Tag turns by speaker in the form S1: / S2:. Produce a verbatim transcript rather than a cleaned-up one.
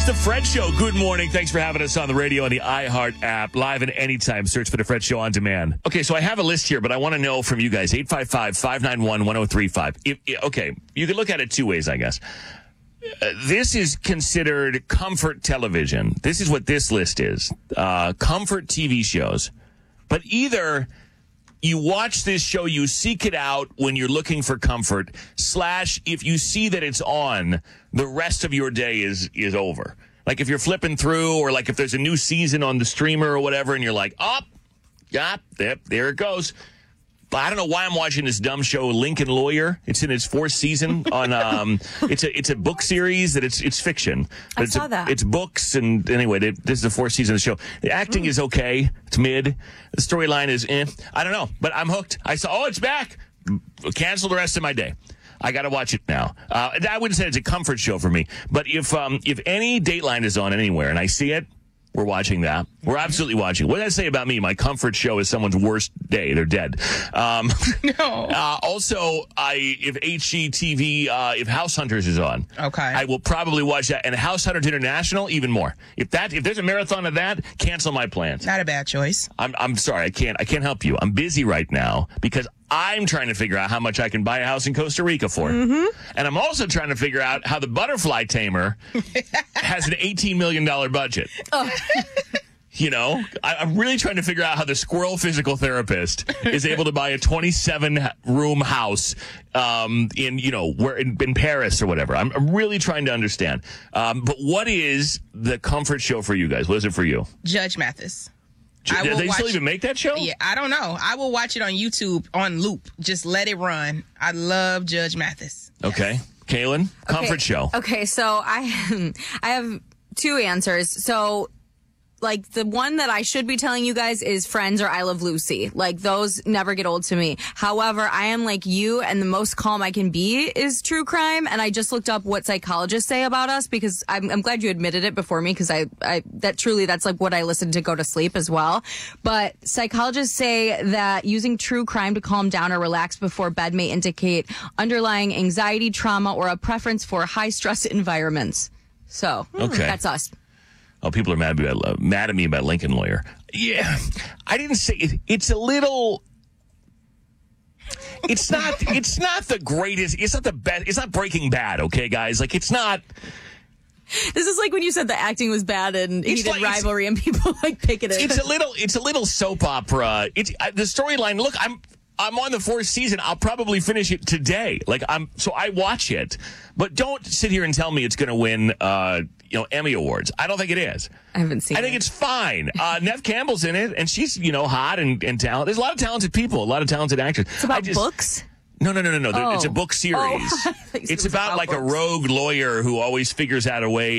S1: The Fred Show. Good morning. Thanks for having us on the radio and the iHeart app. Live and anytime. Search for The Fred Show on demand. Okay, so I have a list here, but I want to know from you guys. eight five five, five nine one, one oh three five. If, okay, you can look at it two ways, I guess. Uh, this is considered comfort television. This is what this list is. Uh, comfort T V shows. But either you watch this show, you seek it out when you're looking for comfort, slash if you see that it's on, the rest of your day is is over. Like if you're flipping through, or like if there's a new season on the streamer or whatever, and you're like, oh, yeah, there, there it goes. But I don't know why I'm watching this dumb show, Lincoln Lawyer. It's in its fourth season on. Um, it's a it's a book series that it's it's fiction. But
S2: I
S1: it's
S2: saw
S1: a,
S2: that.
S1: It's books, and anyway, they, this is the fourth season of the show. The acting mm. is okay. It's mid. The storyline is eh. I don't know, but I'm hooked. I saw. Oh, it's back. Cancel the rest of my day. I got to watch it now. Uh, I wouldn't say it's a comfort show for me, but if um, if any Dateline is on anywhere and I see it, we're watching that. We're absolutely watching. What did I say about me? My comfort show is someone's worst day. They're dead. Um,
S3: no.
S1: Uh, also, I if H G T V, uh, if House Hunters is on,
S3: okay,
S1: I will probably watch that. And House Hunters International, even more. If that if there's a marathon of that, cancel my plans.
S3: Not a bad choice.
S1: I'm I'm sorry. I can't I can't help you. I'm busy right now because I'm trying to figure out how much I can buy a house in Costa Rica for.
S3: Mm-hmm.
S1: And I'm also trying to figure out how the Butterfly Tamer has an eighteen million dollars budget. Oh. You know, I, I'm really trying to figure out how the squirrel physical therapist is able to buy a twenty-seven room house um, in, you know, where in, in Paris or whatever. I'm, I'm really trying to understand. Um, but what is the comfort show for you guys? What is it for you?
S3: Judge Mathis.
S1: I Do they watch, still even make that show?
S3: Yeah, I don't know. I will watch it on YouTube on loop. Just let it run. I love Judge Mathis. Yes.
S1: Okay. Kaylin, comfort
S2: okay.
S1: show.
S2: Okay, so I, I have two answers. So, like, the one that I should be telling you guys is Friends or I Love Lucy. Like, those never get old to me. However, I am like you, and the most calm I can be is true crime. And I just looked up what psychologists say about us, because I'm, I'm glad you admitted it before me, because I, I, that truly, that's like what I listen to go to sleep as well. But psychologists say that using true crime to calm down or relax before bed may indicate underlying anxiety, trauma, or a preference for high stress environments. So,
S1: okay.
S2: That's us.
S1: Oh, people are mad at me about, mad at me about Lincoln Lawyer. Yeah, I didn't say it. It's a little. It's not. It's not the greatest. It's not the best. It's not Breaking Bad. Okay, guys. Like, it's not.
S2: This is like when you said the acting was bad and
S1: It's
S2: heated
S1: like-
S2: rivalry, and people like pick it.
S1: It's a little. It's a little soap opera. It's uh, the storyline. Look, I'm. I'm on the fourth season. I'll probably finish it today. Like I'm. So I watch it, but don't sit here and tell me it's going to win. Uh, you know, Emmy Awards. I don't think it is.
S2: I haven't seen
S1: I think
S2: it.
S1: it's fine. Uh, Nev Campbell's in it, and she's, you know, hot and, and talented. There's a lot of talented people, a lot of talented actors.
S2: It's about
S1: I just,
S2: books?
S1: No, no, no, no, no.
S2: Oh.
S1: It's a book series.
S2: Oh. I thought you said
S1: It's
S2: it was
S1: about,
S2: about
S1: like
S2: books.
S1: a rogue lawyer who always figures out a way